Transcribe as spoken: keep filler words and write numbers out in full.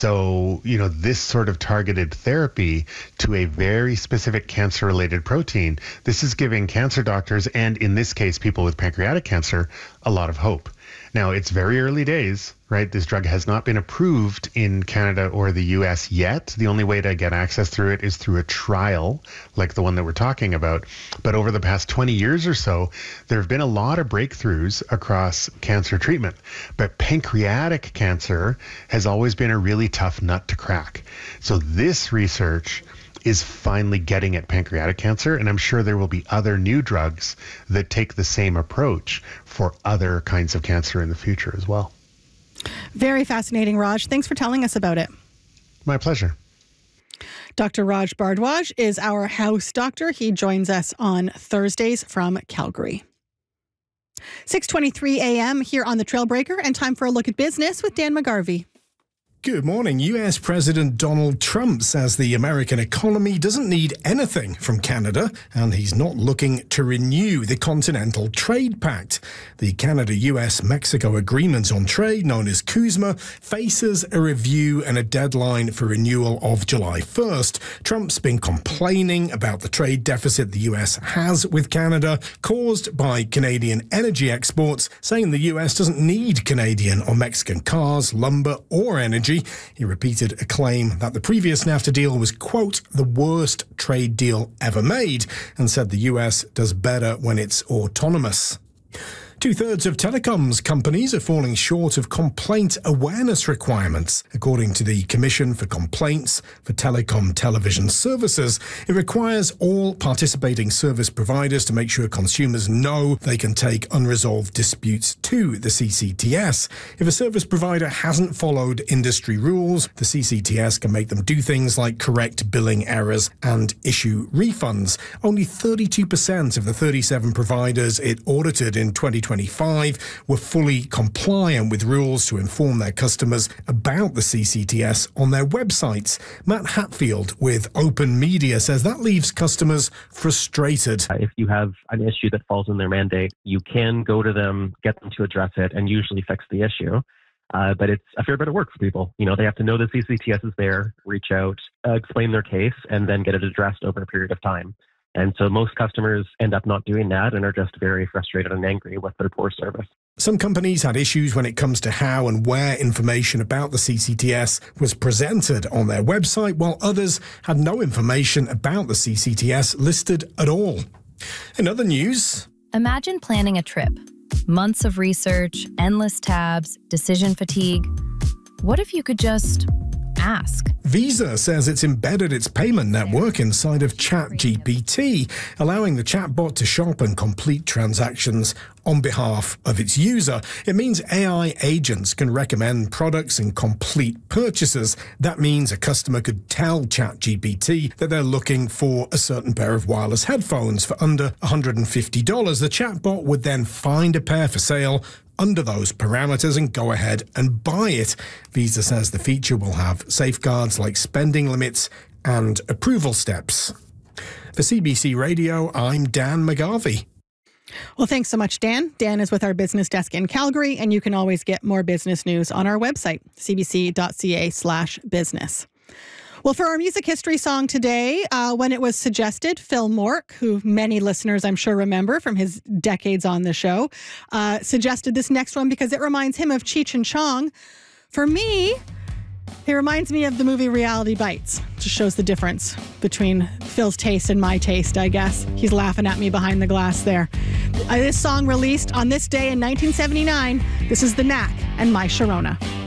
So, you know, this sort of targeted therapy to a very specific cancer-related protein, this is giving cancer doctors, and in this case, people with pancreatic cancer, a lot of hope. Now, it's very early days, right? This drug has not been approved in Canada or the U S yet. The only way to get access through it is through a trial, like the one that we're talking about. But over the past twenty years or so, there have been a lot of breakthroughs across cancer treatment. But pancreatic cancer has always been a really tough nut to crack. So this research is finally getting at pancreatic cancer, and I'm sure there will be other new drugs that take the same approach for other kinds of cancer in the future as well. Very fascinating, Raj. Thanks for telling us about it. My pleasure. Doctor Raj Bhardwaj is our house doctor. He joins us on Thursdays from Calgary. six twenty-three a.m. here on the Trailbreaker, and time for a look at business with Dan McGarvey. Good morning. U S President Donald Trump says the American economy doesn't need anything from Canada, and he's not looking to renew the Continental Trade Pact. The Canada-U S-Mexico Agreement on Trade, known as CUSMA, faces a review and a deadline for renewal of July first. Trump's been complaining about the trade deficit the U S has with Canada, caused by Canadian energy exports, saying the U S doesn't need Canadian or Mexican cars, lumber, or energy. He repeated a claim that the previous NAFTA deal was, quote, the worst trade deal ever made, and said the U S does better when it's autonomous. Two-thirds of telecoms companies are falling short of complaint awareness requirements. According to the Commission for Complaints for Telecom Television Services, it requires all participating service providers to make sure consumers know they can take unresolved disputes to the C C T S. If a service provider hasn't followed industry rules, the C C T S can make them do things like correct billing errors and issue refunds. Only thirty-two percent of the thirty-seven providers it audited in twenty twenty-five were fully compliant with rules to inform their customers about the C C T S on their websites. Matt Hatfield with Open Media says that leaves customers frustrated. If you have an issue that falls in their mandate, you can go to them, get them to address it, and usually fix the issue. Uh, but it's a fair bit of work for people. You know, they have to know the C C T S is there, reach out, uh, explain their case, and then get it addressed over a period of time. And so most customers end up not doing that and are just very frustrated and angry with their poor service. Some companies had issues when it comes to how and where information about the C C T S was presented on their website, while others had no information about the C C T S listed at all. In other news, imagine planning a trip. Months of research, endless tabs, decision fatigue. What if you could just ask? Visa says it's embedded its payment network inside of ChatGPT, allowing the chatbot to shop and complete transactions on behalf of its user. It means A I agents can recommend products and complete purchases. That means a customer could tell ChatGPT that they're looking for a certain pair of wireless headphones for under one hundred fifty dollars. The chatbot would then find a pair for sale under those parameters and go ahead and buy it. Visa says the feature will have safeguards like spending limits and approval steps. For C B C Radio, I'm Dan McGarvey. Well, thanks so much, Dan. Dan is with our business desk in Calgary, and you can always get more business news on our website, cbc.ca slash business. Well, for our music history song today, uh, when it was suggested, Phil Mork, who many listeners I'm sure remember from his decades on the show, uh, suggested this next one because it reminds him of Cheech and Chong. For me, it reminds me of the movie Reality Bites. Just shows the difference between Phil's taste and my taste, I guess. He's laughing at me behind the glass there. Uh, this song released on this day in nineteen seventy-nine. This is The Knack and My Sharona.